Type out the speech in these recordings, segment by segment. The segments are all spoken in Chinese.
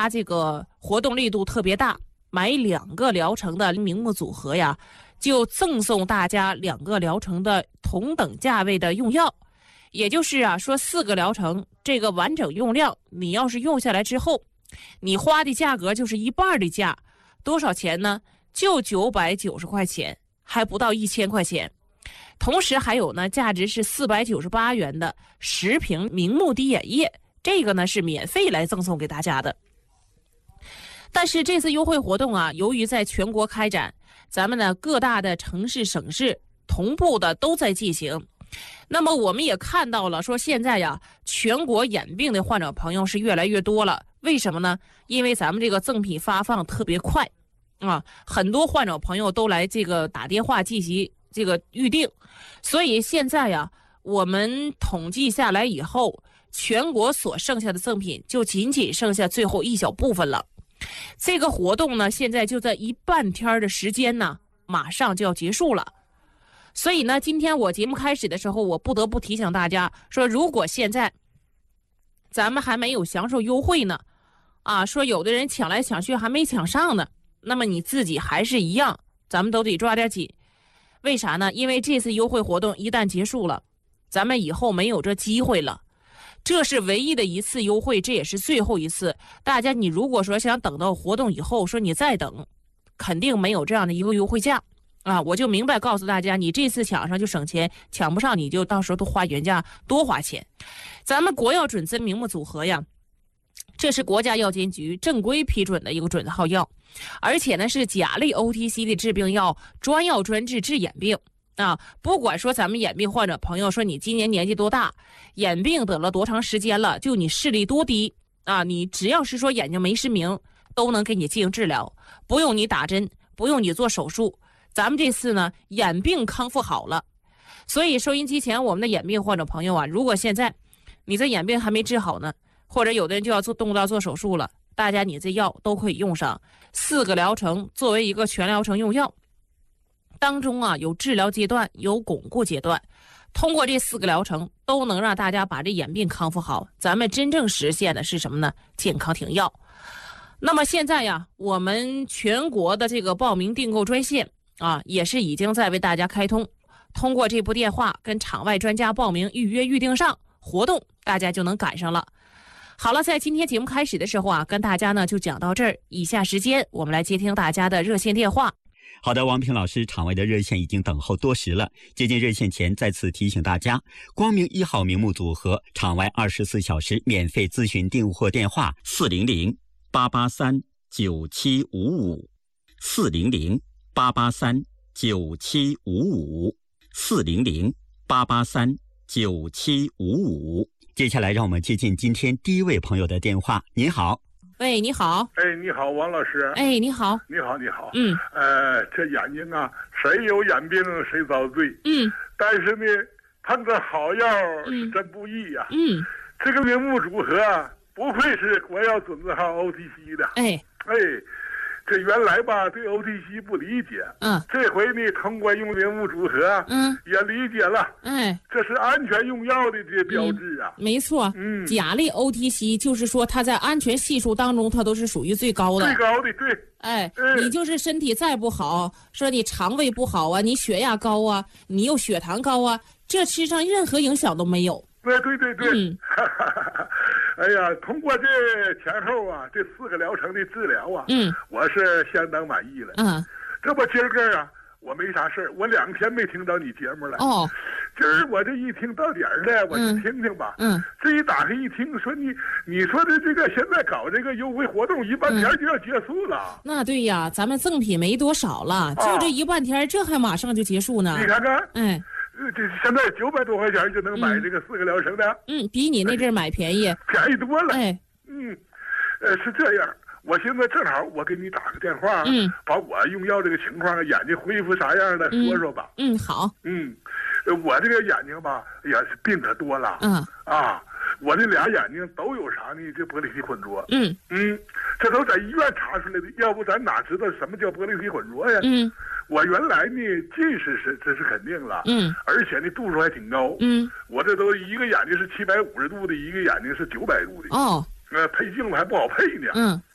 它这个活动力度特别大，买2个疗程的名目组合呀，就赠送大家2个疗程的同等价位的用药。也就是说4个疗程这个完整用量，你要是用下来之后，你花的价格就是一半的价，多少钱呢？就990块钱，还不到1000块钱。同时还有呢，价值是498元的10瓶明目滴眼液，这个呢是免费来赠送给大家的。但是这次优惠活动由于在全国开展，咱们呢各大的城市省市同步的都在进行。那么我们也看到了，说现在全国眼病的患者朋友是越来越多了。为什么呢？因为咱们这个赠品发放特别快很多患者朋友都来这个打电话进行这个预定，所以现在我们统计下来以后，全国所剩下的赠品就仅仅剩下最后一小部分了。这个活动呢，现在就在1半天的时间呢，马上就要结束了。所以呢，今天我节目开始的时候，我不得不提醒大家说，如果现在咱们还没有享受优惠呢，说有的人抢来抢去还没抢上呢，那么你自己还是一样，咱们都得抓点紧。为啥呢？因为这次优惠活动一旦结束了，咱们以后没有这机会了。这是唯一的一次优惠，这也是最后一次。大家你如果说想等到活动以后，说你再等，肯定没有这样的一个优惠价我就明白告诉大家，你这次抢上就省钱，抢不上你就到时候都花原价多花钱。咱们国药准增明目组合呀，这是国家药监局正规批准的一个准号药，而且呢是甲类 OTC 的治病药，专药专治治眼病不管说咱们眼病患者朋友说你今年年纪多大，眼病得了多长时间了，就你视力多低你只要是说眼睛没失明，都能给你进行治疗，不用你打针，不用你做手术。咱们这次呢，眼病康复好了，所以收音机前我们的眼病患者朋友如果现在你这眼病还没治好呢，或者有的人就要动刀做手术了，大家你这药都可以用上。4个疗程作为一个全疗程用药，当中有治疗阶段，有巩固阶段，通过这4个疗程都能让大家把这眼病康复好。咱们真正实现的是什么呢？健康停药。那么现在我们全国的这个报名订购专线也是已经在为大家开通，通过这部电话跟场外专家报名预约预定上活动，大家就能赶上了。好了，在今天节目开始的时候跟大家呢就讲到这儿，以下时间我们来接听大家的热线电话。 好的，王平老师，场外的热线已经等候多时了。接近热线前，再次提醒大家，光明1号明目组合场外24小时免费咨询订货电话400-883-9755 400-883-9755 400-883-9755。接下来让我们接近今天第一位朋友的电话。您好。 喂，你好。 你好，王老师。 你好。 你好，你好。这眼睛谁有眼病谁遭罪。但是呢，碰着好药是真不易呀。这个明目组合不愧是国药准字号 OTC 的。这原来对 OTC 不理解，这回呢通过用明目组合，也理解了，这是安全用药的这标志没错，甲类 OTC 就是说它在安全系数当中它都是属于最高的， 最高的，对， 你就是身体再不好，说你肠胃不好你血压高你又血糖高这吃上任何影响都没有。 对，哎呀，通过这前后这4个疗程的治疗我是相当满意了。这不今儿个我没啥事儿，我2天没听到你节目了。今儿我这一听到点儿了，我就听听吧。这一打开一听，说你说的这个现在搞这个优惠活动1半天就要结束了。 那对呀，咱们赠品没多少了，就这1半天，这还马上就结束呢。 你看看，这现在900多块钱就能买这个4个疗程的， 比你那阵买便宜多了。是这样，我现在正好我给你打个电话，把我用药这个情况，眼睛恢复啥样的说说吧。 好。 我这个眼睛也是病可多了。我这俩眼睛都有啥呢？这玻璃体混浊。这都在医院查出来的，要不咱哪知道什么叫玻璃体混浊呀？我原来呢近视这是肯定了，而且呢度数还挺高。我这都一个眼睛是750度的，一个眼睛是900度的。配镜子还不好配呢。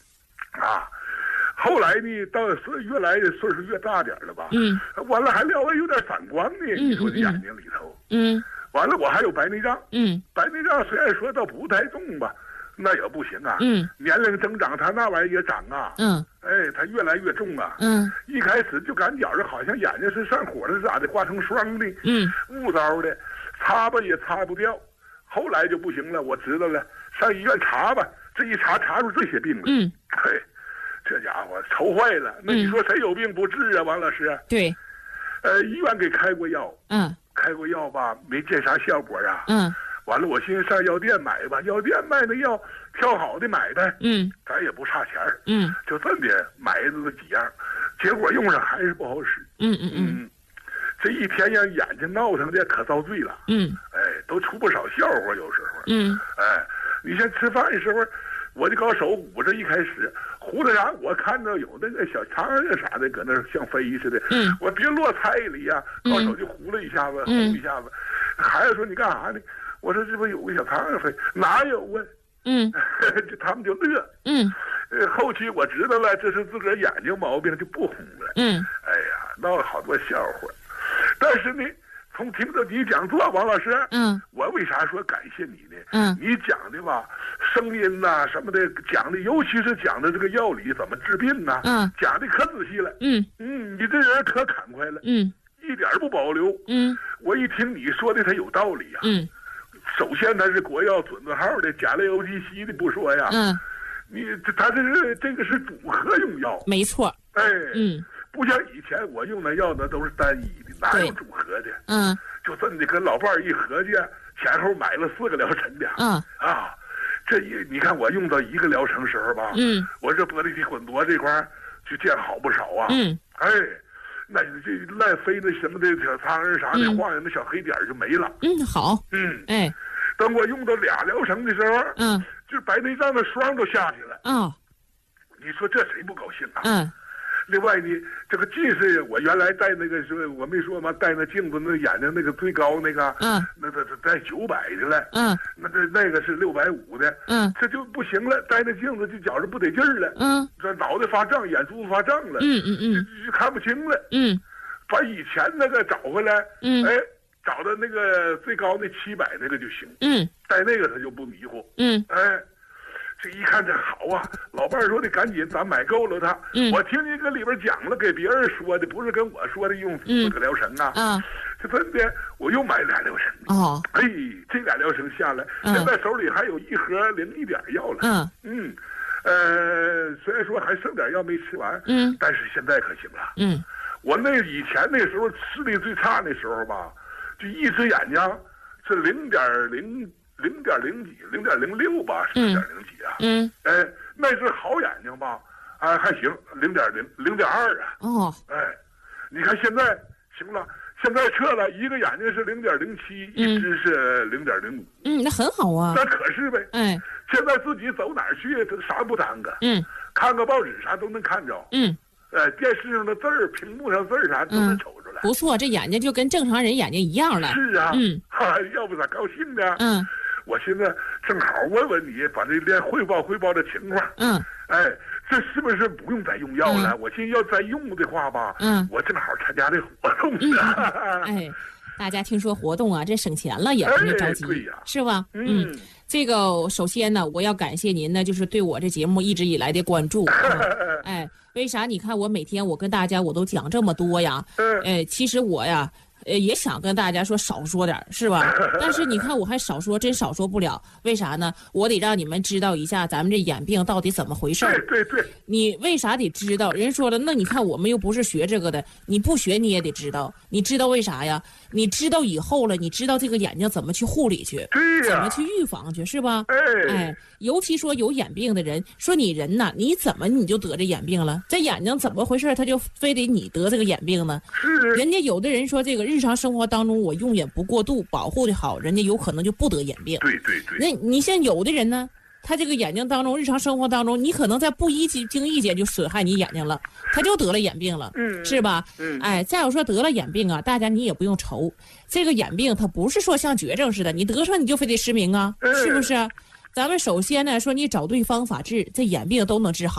后来呢，到越来的岁数越大点了吧，完了还略微有点反光呢，你说这眼睛里头，完了我还有白内障，白内障虽然说倒不太重吧，那也不行啊，年龄增长，他那玩意儿也长啊，他越来越重啊，一开始就感觉着好像眼睛是上火了咋的，化成霜的，雾糟的，擦吧也擦不掉，后来就不行了，我知道了，上医院查吧，这一查出这些病了，嘿。这家伙愁坏了，那你说谁有病不治啊，王老师？ 对， 医院给开过药，开过药吧，没见啥效果啊，完了我寻思上药店买吧，药店卖的药挑好的买呗，咱也不差钱儿，就这么的买了几样，结果用上还是不好使，这一天让眼睛闹腾的可遭罪了，都出不少笑话有时候，你像吃饭的时候。我就搞手捂着，一开始糊的啥，我看到有那个小苍蝇啥的搁那像飞似的，我别落菜里呀，搞手就糊了一下子，糊一下子。孩子说你干啥呢？我说这不有个小苍蝇飞，哪有啊？他们就乐。后期我知道了，这是自个儿眼睛毛病，就不红了。哎呀，闹了好多笑话。但是呢。从听到你讲座，王老师，我为啥说感谢你呢？你讲的吧，声音呐、什么的讲的，尤其是讲的这个药理怎么治病呐，讲的可仔细了，你这人可坦快了，一点不保留，我一听你说的，它有道理呀，首先它是国药准字号的，甲类 OTC 的不说呀，它这个是组合用药， 没错， 不像以前我用的药那都是单一的，哪有组合的？就真的跟老伴儿一合计，前后买了4个疗程的。你看我用到1个疗程时候吧，我这玻璃体混浊这块就见好不少啊。那这赖飞那什么的小苍蝇啥的，晃悠那小黑点就没了。 好。 等我用到2疗程的时候，就白内障的霜都下去了。你说这谁不高兴啊？另外呢，这个近视，我原来戴那个是，我没说吗？戴那镜子，那眼睛那个最高那个，那戴900的了，那个是650的，这就不行了，戴那镜子就觉着不得劲儿了，这脑袋发胀，眼珠子发胀了，就看不清了，把以前那个找回来，找到那个最高那700那个就行，戴那个他就不迷糊，这一看这好啊，老伴儿说的赶紧，咱买够了它。我听你搁里边讲了，给别人说的，不是跟我说的，用4个疗程啊。这真的，我又买2疗程。这2疗程下来，现在手里还有1盒01点药了。虽然说还剩点药没吃完，但是现在可行了。我那以前那时候视力最差那时候吧，就一只眼睛是0.0几，0.06吧，是0.0几啊？那只好眼睛吧，还行，0.2啊。你看现在行了，现在撤了一个眼睛是0.07，一只是0.05。 那很好啊。 那可是呗。现在自己走哪儿去，啥不耽搁。看个报纸啥都能看着。电视上的字儿，屏幕上字儿啥都能瞅出来。 不错，这眼睛就跟正常人眼睛一样了。 是啊。要不咋高兴呢？我现在正好问问你，把这连汇报这情况。这是不是不用再用药了？我寻思要再用的话吧，我正好参加这活动呢。 大家听说活动啊，这省钱了也不用着急，是吧？这个首先呢，我要感谢您呢，就是对我这节目一直以来的关注。为啥？你看我每天我跟大家我都讲这么多呀。其实我呀。也想跟大家说少说点，是吧？但是你看我还少说，真少说不了。为啥呢？我得让你们知道一下咱们这眼病到底怎么回事。 对。 你为啥得知道？人说了，那你看我们又不是学这个的，你不学你也得知道。你知道为啥呀？你知道以后了，你知道这个眼睛怎么去护理去，怎么去预防去，是吧？尤其说有眼病的人，说你人呐，你怎么你就得这眼病了？这眼睛怎么回事？他就非得你得这个眼病呢？人家有的人说这个日常生活当中我用眼不过度，保护的好，人家有可能就不得眼病。 对。 那你像有的人呢，他这个眼睛当中，日常生活当中，你可能在不经意间就损害你眼睛了，他就得了眼病了，是吧？再有说得了眼病啊，大家你也不用愁，这个眼病它不是说像绝症似的，你得上你就非得失明啊，是不是？咱们首先呢说你找对方法治，这眼病都能治好。